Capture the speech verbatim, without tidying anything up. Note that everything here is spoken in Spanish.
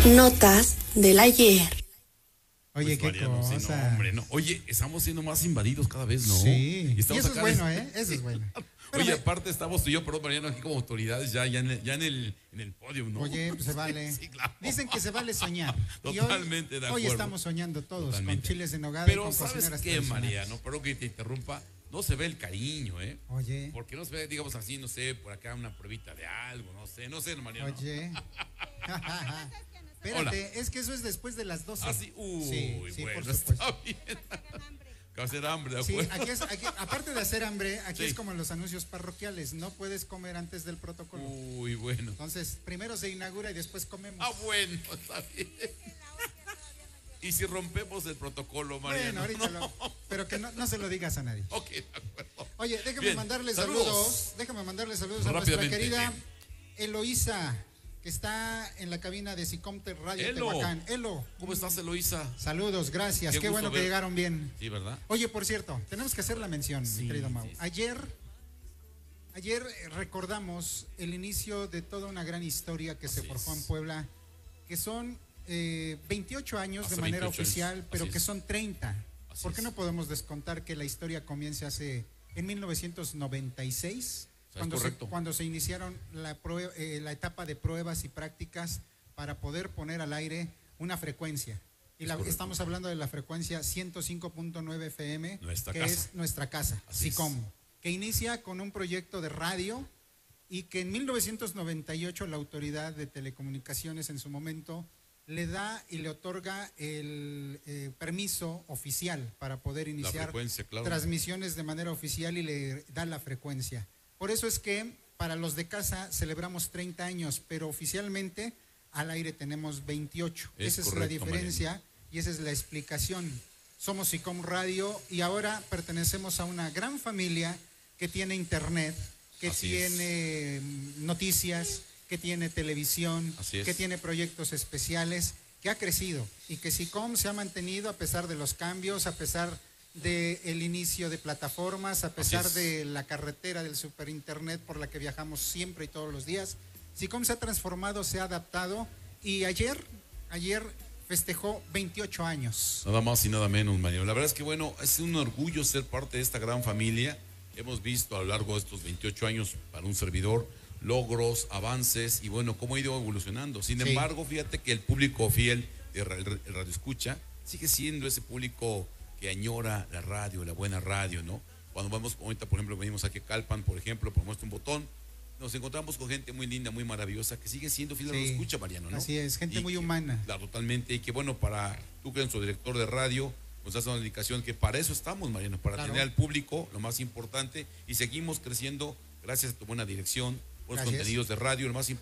Notas del ayer. Oye, pues qué Mariano, cosa. Sí, no, hombre, no. Oye, estamos siendo más invadidos cada vez, ¿no? Sí. Y, estamos y eso acá es bueno, de... ¿eh? Eso es bueno. Oye, me... aparte estamos tú y yo, perdón, Mariano, aquí como autoridades ya, ya, en, el, ya en, el, en el podio, ¿no? Oye, pues se vale. Sí, claro. Dicen que se vale soñar. Totalmente hoy, de acuerdo. Hoy estamos soñando todos Totalmente. con chiles de nogada. Pero y con ¿sabes cocineras qué, tradicionales. Mariano? Perdón que te interrumpa. No se ve el cariño, ¿eh? Oye. Porque no se ve, digamos así, no sé, por acá una pruebita de algo, no sé, no sé, Mariano. Oye. Espérate, Hola. Es que eso es después de las doce. Ah, sí, uy, sí, sí, bueno, por supuesto. está bien. Que hacer hambre, ¿de acuerdo? Sí, aquí es, aquí, aparte de hacer hambre, aquí sí. es como en los anuncios parroquiales, no puedes comer antes del protocolo. Uy, bueno. Entonces, primero se inaugura y después comemos. Ah, bueno, está bien. ¿Y si rompemos el protocolo, Mariano? Bueno, ahorita no. lo, pero que no, no se lo digas a nadie. Ok, de acuerdo. Oye, déjame bien. mandarle saludos. saludos. Déjame mandarle saludos a nuestra querida bien. Eloísa, que está en la cabina de Sicomte Radio Elo. Tehuacán. Elo. ¿Cómo estás, Eloísa? Saludos, gracias. Qué, Qué bueno ver. que llegaron bien. Sí, ¿verdad? Oye, por cierto, tenemos que hacer la mención, sí, mi querido Mau. Sí, sí. Ayer, ayer recordamos el inicio de toda una gran historia que Así se forjó es. en Puebla, que son eh, veintiocho años hace de manera oficial, años. pero Así que es. son treinta. Así ¿Por qué es. no podemos descontar que la historia comience hace en mil novecientos noventa y seis? Cuando se, cuando se iniciaron la, prueba, eh, la etapa de pruebas y prácticas para poder poner al aire una frecuencia. Y la, estamos hablando de la frecuencia ciento cinco punto nueve F M, nuestra que casa. es nuestra casa, Así SICOM, es. que inicia con un proyecto de radio y que en mil novecientos noventa y ocho la Autoridad de Telecomunicaciones en su momento le da y le otorga el eh, permiso oficial para poder iniciar claro. transmisiones de manera oficial y le da la frecuencia. Por eso es que para los de casa celebramos treinta años, pero oficialmente al aire tenemos veintiocho. Es esa correcto, es la diferencia Mariano. Y esa es la explicación. Somos SICOM Radio y ahora pertenecemos a una gran familia que tiene internet, que Así tiene es. noticias, que tiene televisión, que tiene proyectos especiales, que ha crecido y que SICOM se ha mantenido a pesar de los cambios, a pesar del inicio de plataformas, a pesar de la carretera del superinternet por la que viajamos siempre y todos los días. SICOM se ha transformado, se ha adaptado y ayer, ayer festejó veintiocho años. Nada más y nada menos, Mariano. La verdad es que bueno, es un orgullo ser parte de esta gran familia. Hemos visto a lo largo de estos veintiocho años para un servidor logros, avances y bueno, cómo ha ido evolucionando. Sin sí. embargo, fíjate que el público fiel de Radio Escucha sigue siendo ese público que añora la radio, la buena radio, ¿no? Cuando vamos, ahorita por ejemplo, venimos aquí a Calpan, por ejemplo, ponemos un botón, nos encontramos con gente muy linda, muy maravillosa, que sigue siendo fiel a sí, la escucha, Mariano, ¿no? Así es, gente y muy que, humana. Claro, totalmente, y que bueno, para tú que eres nuestro director de radio, nos das una indicación que para eso estamos, Mariano, para claro. tener al público, lo más importante, y seguimos creciendo gracias a tu buena dirección, buenos Gracias. contenidos de radio, lo más importante.